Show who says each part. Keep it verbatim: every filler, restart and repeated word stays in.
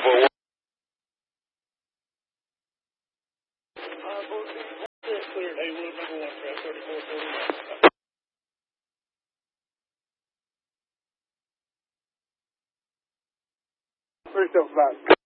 Speaker 1: for one.
Speaker 2: Cleared Haywood, number one, track thirty-four forty-one.
Speaker 3: Three seven five.